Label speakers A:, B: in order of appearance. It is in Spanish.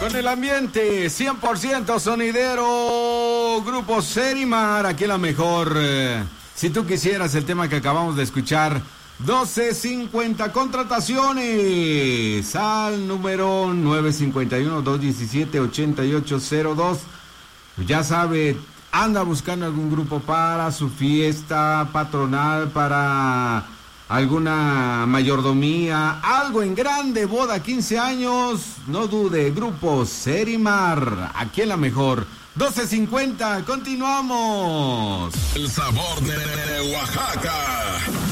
A: Con el ambiente 100% sonidero, Grupo Serimar, aquí la mejor. Si tú quisieras el tema que acabamos de escuchar, 1250 contrataciones al número 951-217-8802. Ya sabe, anda buscando algún grupo para su fiesta patronal, para alguna mayordomía, algo en grande, boda, 15 años, no dude, Grupo Serimar, aquí en la mejor. 1250, continuamos.
B: El sabor de Oaxaca.